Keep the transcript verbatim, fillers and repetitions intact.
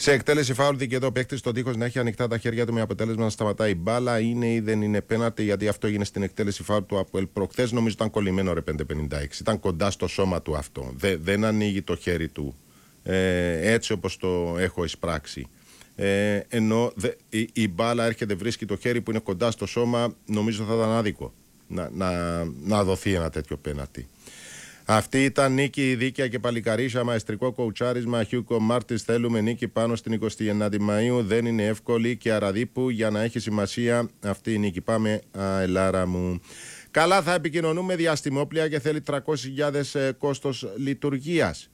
Σε εκτέλεση φάουλ δικαιούται ο παίκτη στον τοίχο να έχει ανοιχτά τα χέρια του με αποτέλεσμα να σταματάει η μπάλα. Είναι ή δεν είναι πέναλτι, γιατί αυτό έγινε στην εκτέλεση φάουλ του ΑΠΟΕΛ προχθές. Νομίζω ήταν κολλημένο ρε πέντε πενήντα έξι. Ήταν κοντά στο σώμα του αυτό. Δε, δεν ανοίγει το χέρι του ε, έτσι όπως το έχω εισπράξει. Ε, ενώ δε, η, η μπάλα έρχεται, βρίσκει το χέρι που είναι κοντά στο σώμα. Νομίζω θα ήταν άδικο να, να, να δοθεί ένα τέτοιο πέναλτι. Αυτή ήταν νίκη δίκαια και παλικαρίσια, μαεστρικό κοουτσάρισμα Χιούκο Μάρτις. Θέλουμε νίκη πάνω στην εικοστή ενάτη Μαΐου. Δεν είναι εύκολη και Αραδίπου για να έχει σημασία αυτή η νίκη. Πάμε, α, Ελάρα μου. Καλά, θα επικοινωνούμε διαστημόπλια και θέλει τριακόσιες χιλιάδες κόστος λειτουργίας.